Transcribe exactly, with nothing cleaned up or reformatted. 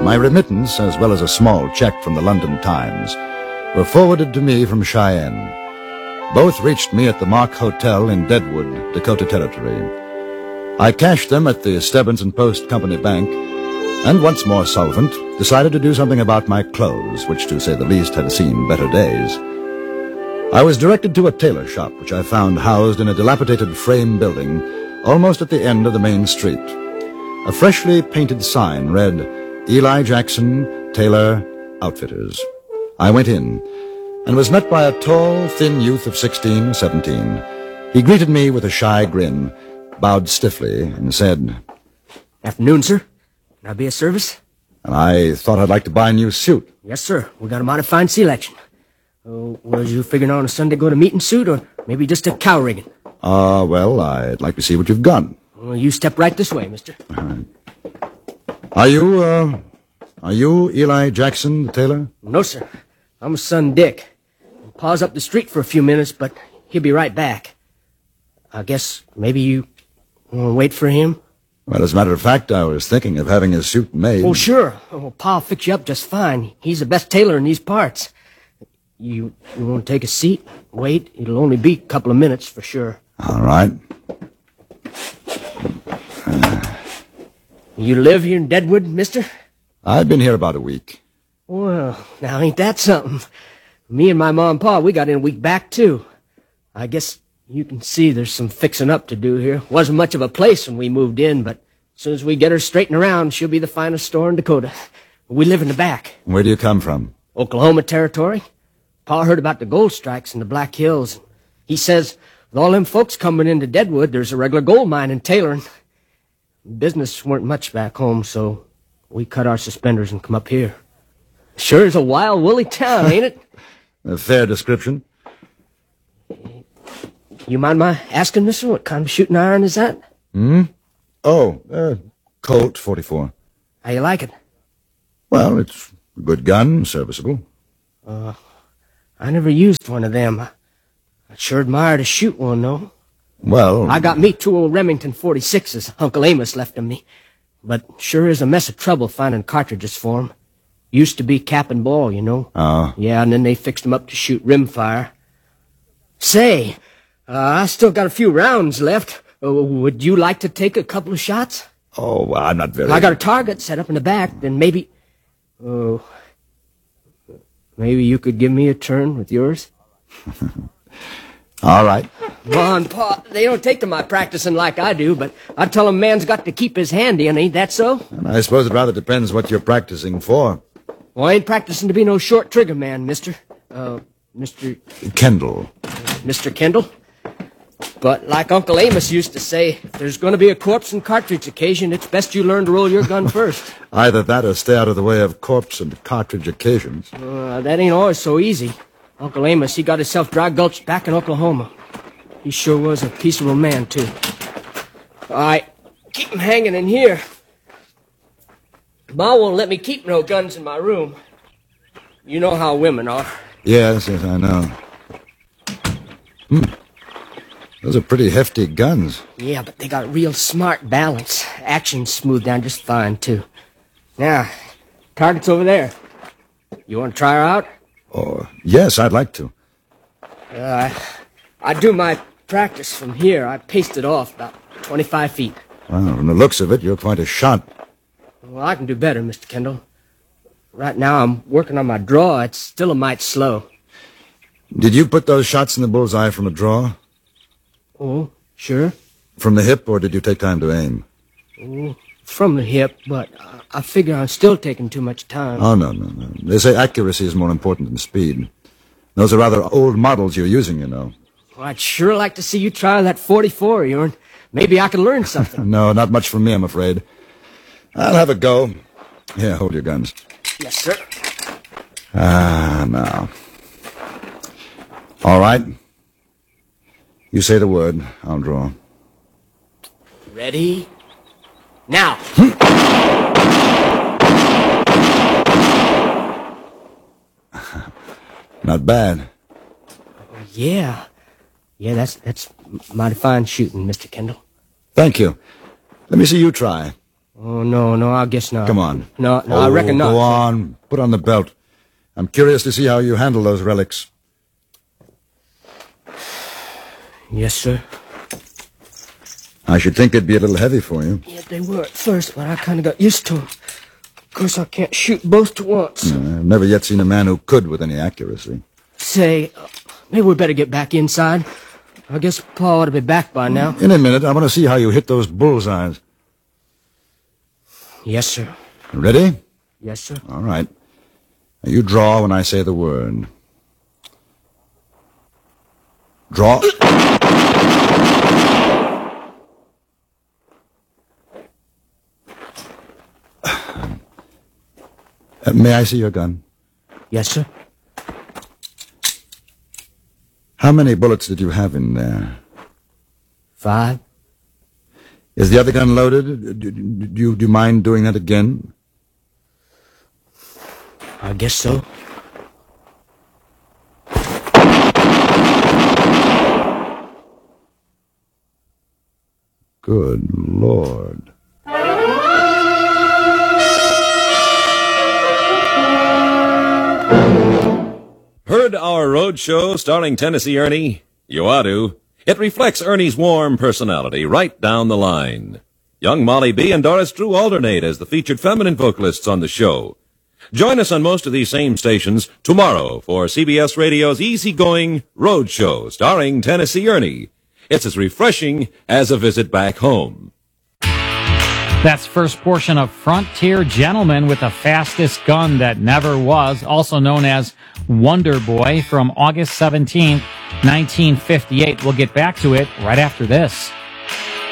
My remittance, as well as a small check from the London Times, were forwarded to me from Cheyenne. Both reached me at the Mark Hotel in Deadwood, Dakota Territory. I cashed them at the Stebbins and Post Company Bank, and once more solvent, decided to do something about my clothes, which, to say the least, had seen better days. I was directed to a tailor shop, which I found housed in a dilapidated frame building almost at the end of the main street. A freshly painted sign read, Eli Jackson, Tailor, Outfitters. I went in, and was met by a tall, thin youth of sixteen, seventeen. He greeted me with a shy grin, bowed stiffly, and said, "Afternoon, sir. Can I be of service?" And I thought I'd like to buy a new suit. "Yes, sir. We got a mighty fine selection. Uh, was you figuring on a Sunday go to meeting suit, or maybe just a cow rigging?" Ah, uh, well, I'd like to see what you've got." Well, you step right this way, mister. All right. Are you, uh, are you Eli Jackson, the tailor? No, sir. I'm his son, Dick. Pa's up the street for a few minutes, but he'll be right back. I guess maybe you want to wait for him? Well, as a matter of fact, I was thinking of having his suit made. Oh, sure. Oh, Pa'll fix you up just fine. He's the best tailor in these parts. You, you want to take a seat? Wait. It'll only be a couple of minutes for sure. All right. Uh. You live here in Deadwood, mister? I've been here about a week. Well, now ain't that something? Me and my mom and pa, we got in a week back, too. I guess you can see there's some fixing up to do here. Wasn't much of a place when we moved in, but as soon as we get her straightened around, she'll be the finest store in Dakota. We live in the back. Where do you come from? Oklahoma Territory. Pa heard about the gold strikes in the Black Hills. He says, with all them folks coming into Deadwood, there's a regular gold mine in tailoring. Business weren't much back home, so we cut our suspenders and come up here. Sure is a wild, woolly town, ain't it? A fair description. You mind my asking, mister, what kind of shooting iron is that? Hmm? Oh, uh, Colt forty-four. How you like it? Well, it's a good gun, serviceable. Uh, I never used one of them. I, I'd sure admire to shoot one, though. Well... I got me two old Remington forty-sixes Uncle Amos left them me. But sure is a mess of trouble finding cartridges for 'em. Used to be cap and ball, you know. Oh. Yeah, and then they fixed them up to shoot rimfire. Say, uh, I still got a few rounds left. Uh, would you like to take a couple of shots? Oh, well, I'm not very... I got a target set up in the back, then maybe... Oh... Maybe you could give me a turn with yours? All right. Come on, Pa. They don't take to my practicing like I do, but I tell 'em man's got to keep his handy, and ain't that so? And I suppose it rather depends what you're practicing for. Well, I ain't practicing to be no short trigger man, mister. Uh, Mister Kendall. Mister Kendall? But like Uncle Amos used to say, if there's going to be a corpse and cartridge occasion, it's best you learn to roll your gun first. Either that or stay out of the way of corpse and cartridge occasions. Uh, that ain't always so easy. Uncle Amos, he got himself dry gulched back in Oklahoma. He sure was a peaceable man, too. All right, keep him hanging in here. Ma won't let me keep no guns in my room. You know how women are. Yes, yes, I know. Hmm. Those are pretty hefty guns. Yeah, but they got real smart balance. Action's smoothed down just fine, too. Now, target's over there. You want to try her out? Oh, yes, I'd like to. Uh, I do my practice from here. I paced it off about twenty-five feet. Well, from the looks of it, you're quite a shot. Well, I can do better, Mister Kendall. Right now, I'm working on my draw. It's still a mite slow. Did you put those shots in the bullseye from a draw? Oh, sure. From the hip, or did you take time to aim? Oh, from the hip, but I, I figure I'm still taking too much time. Oh, no, no, no. They say accuracy is more important than speed. Those are rather old models you're using, you know. Well, I'd sure like to see you try that forty-four of yours. Maybe I can learn something. No, not much from me, I'm afraid. I'll have a go. Here, hold your guns. Yes, sir. Ah, now. All right. You say the word. I'll draw. Ready? Now. Not bad. Yeah. Yeah, that's that's mighty fine shooting, Mister Kendall. Thank you. Let me see you try. Oh, no, no, I guess not. Come on. No, no, oh, I reckon not. Go on. Put on the belt. I'm curious to see how you handle those relics. Yes, sir. I should think they'd be a little heavy for you. Yeah, they were at first, but I kind of got used to them. Of course, I can't shoot both to once. Uh, I've never yet seen a man who could with any accuracy. Say, uh, maybe we better get back inside. I guess Pa ought to be back by now. In a minute, I want to see how you hit those bullseyes. Yes, sir. Ready? Yes, sir. All right. Now you draw when I say the word. Draw. Uh, may I see your gun? Yes, sir. How many bullets did you have in there? Five. Is the other gun loaded? Do, do, you, do you mind doing that again? I guess so. Good Lord. Heard our road show starring Tennessee Ernie? You ought to. It reflects Ernie's warm personality right down the line. Young Molly B. and Doris Drew alternate as the featured feminine vocalists on the show. Join us on most of these same stations tomorrow for C B S Radio's easygoing road show starring Tennessee Ernie. It's as refreshing as a visit back home. That's first portion of Frontier Gentleman with the Fastest Gun That Never Was, also known as Wonder Boy, from August seventeenth, nineteen fifty-eight. We'll get back to it right after this.